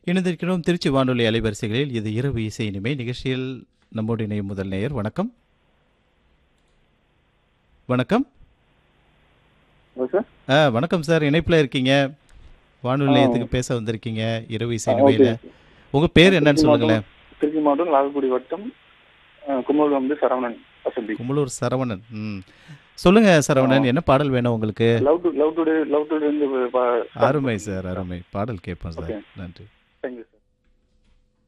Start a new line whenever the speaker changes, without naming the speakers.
இணைந்திருக்கிறோம் திருச்சி வானொலி அலைவரிசைகளில். இது இரவு இசை இனிமை நிகழ்ச்சியில் நம்மோடு இணையும் முதல் நேயர். வணக்கம். வணக்கம். வணக்கம் சார், இணைப்பில் இருக்கீங்க. வானொலி நிலையத்துக்கு பேச வந்திருக்கீங்க இரவு இசை இனிமையில். உங்கள் பேர் என்னன்னு சொல்லுங்களேன்.
திருச்சி மாவட்டம் லால்குடி வட்டம் குமரூர் வந்து சரவணன் வசந்தி.
குமலூர் சரவணன். சொல்லுங்க சரவணன், என்ன பாடல் வேணும் உங்களுக்கு?
லவ் டுடே
அருமை சார், அருமை பாடல் கேட்போம் சார். நன்றி.
Thank you sir.